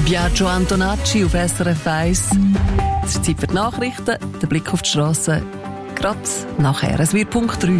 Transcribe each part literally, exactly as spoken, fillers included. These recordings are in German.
Biagio Antonacci auf S R F eins. Es ist Zeit für die Nachrichten. Der Blick auf die Strasse gerade nachher. Es wird Punkt drei.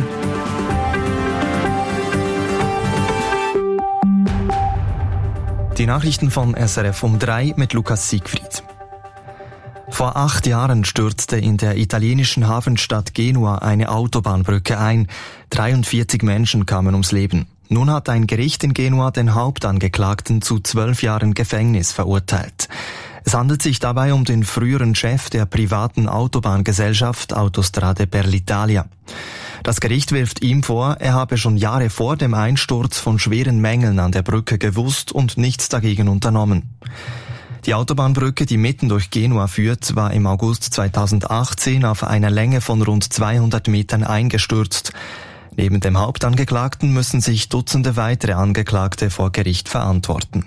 Die Nachrichten von S R F um drei mit Lukas Siegfried. Vor acht Jahren stürzte in der italienischen Hafenstadt Genua eine Autobahnbrücke ein. dreiundvierzig Menschen kamen ums Leben. Nun hat ein Gericht in Genua den Hauptangeklagten zu zwölf Jahren Gefängnis verurteilt. Es handelt sich dabei um den früheren Chef der privaten Autobahngesellschaft Autostrade per l'Italia. Das Gericht wirft ihm vor, er habe schon Jahre vor dem Einsturz von schweren Mängeln an der Brücke gewusst und nichts dagegen unternommen. Die Autobahnbrücke, die mitten durch Genua führt, war im August zweitausendachtzehn auf einer Länge von rund zweihundert Metern eingestürzt. Neben dem Hauptangeklagten müssen sich Dutzende weitere Angeklagte vor Gericht verantworten.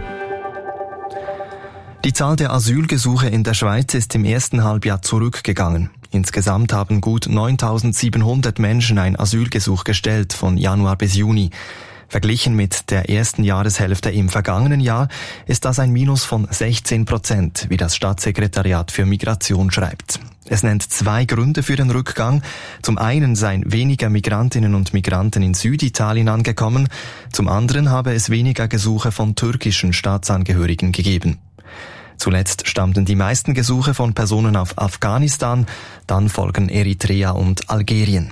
Die Zahl der Asylgesuche in der Schweiz ist im ersten Halbjahr zurückgegangen. Insgesamt haben gut neuntausendsiebenhundert Menschen ein Asylgesuch gestellt, von Januar bis Juni. Verglichen mit der ersten Jahreshälfte im vergangenen Jahr ist das ein Minus von sechzehn Prozent, wie das Staatssekretariat für Migration schreibt. Es nennt zwei Gründe für den Rückgang. Zum einen seien weniger Migrantinnen und Migranten in Süditalien angekommen, zum anderen habe es weniger Gesuche von türkischen Staatsangehörigen gegeben. Zuletzt stammten die meisten Gesuche von Personen aus Afghanistan, dann folgen Eritrea und Algerien.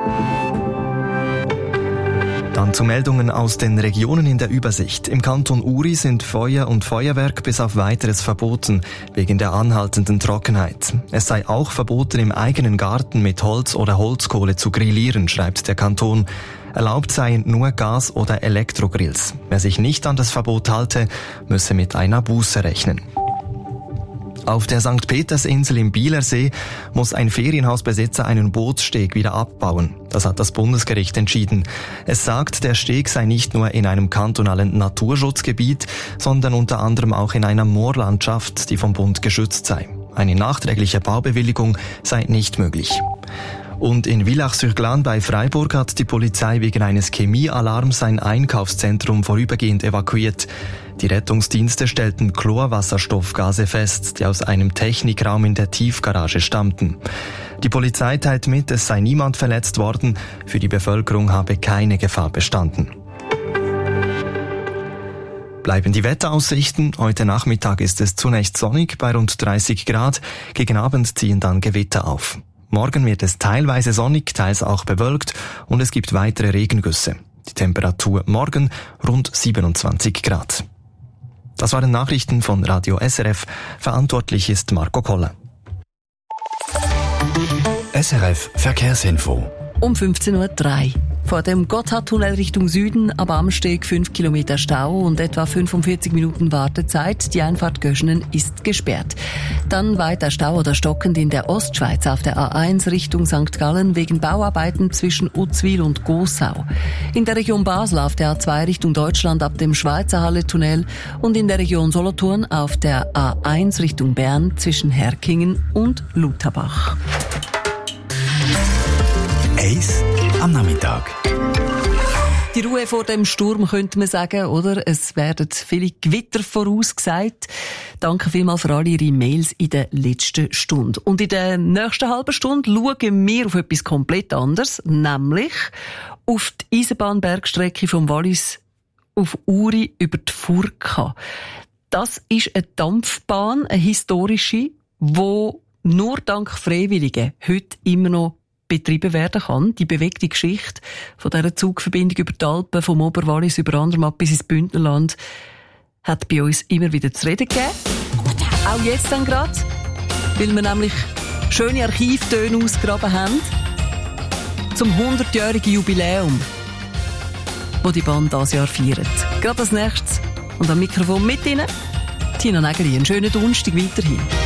Dann zu Meldungen aus den Regionen in der Übersicht. Im Kanton Uri sind Feuer und Feuerwerk bis auf Weiteres verboten, wegen der anhaltenden Trockenheit. Es sei auch verboten, im eigenen Garten mit Holz oder Holzkohle zu grillieren, schreibt der Kanton. Erlaubt seien nur Gas- oder Elektrogrills. Wer sich nicht an das Verbot halte, müsse mit einer Buße rechnen. Auf der Sankt Petersinsel im Bielersee muss ein Ferienhausbesitzer einen Bootssteg wieder abbauen. Das hat das Bundesgericht entschieden. Es sagt, der Steg sei nicht nur in einem kantonalen Naturschutzgebiet, sondern unter anderem auch in einer Moorlandschaft, die vom Bund geschützt sei. Eine nachträgliche Baubewilligung sei nicht möglich. Und in Villach-sur-Glâne bei Freiburg hat die Polizei wegen eines Chemiealarms ein Einkaufszentrum vorübergehend evakuiert. Die Rettungsdienste stellten Chlorwasserstoffgase fest, die aus einem Technikraum in der Tiefgarage stammten. Die Polizei teilt mit, es sei niemand verletzt worden, für die Bevölkerung habe keine Gefahr bestanden. Bleiben die Wetteraussichten. Heute Nachmittag ist es zunächst sonnig bei rund dreißig Grad, gegen Abend ziehen dann Gewitter auf. Morgen wird es teilweise sonnig, teils auch bewölkt und es gibt weitere Regengüsse. Die Temperatur morgen rund siebenundzwanzig Grad. Das waren Nachrichten von Radio S R F. Verantwortlich ist Marco Koller. S R F Verkehrsinfo. Um fünfzehn Uhr drei. Vor dem Gotthardtunnel Richtung Süden am Amsteg fünf Kilometer Stau und etwa fünfundvierzig Minuten Wartezeit. Die Einfahrt Göschenen ist gesperrt. Dann weiter Stau oder stockend in der Ostschweiz auf der A eins Richtung Sankt Gallen wegen Bauarbeiten zwischen Uzwil und Gossau. In der Region Basel auf der A zwei Richtung Deutschland ab dem Schweizer Halle-Tunnel und in der Region Solothurn auf der A eins Richtung Bern zwischen Herkingen und Lutherbach. Eis am Nachmittag. Die Ruhe vor dem Sturm könnte man sagen, oder? Es werden viele Gewitter vorausgesagt. Danke vielmals für alle Ihre Mails in der letzten Stunde. Und in der nächsten halben Stunde schauen wir auf etwas komplett anderes, nämlich auf die Eisenbahnbergstrecke vom Wallis auf Uri über die Furka. Das ist eine Dampfbahn, eine historische, die nur dank Freiwilligen heute immer noch betrieben werden kann. Die bewegte Geschichte von dieser Zugverbindung über die Alpen, vom Oberwallis über Andermatt bis ins Bündnerland, hat bei uns immer wieder zu reden gegeben. Auch jetzt dann gerade, weil wir nämlich schöne Archivtöne ausgegraben haben zum hundertjährigen Jubiläum, das die Band dieses Jahr feiert. Gerade als nächstes und am Mikrofon mit Ihnen Tina Nägeli. Einen schönen Donnerstag weiterhin.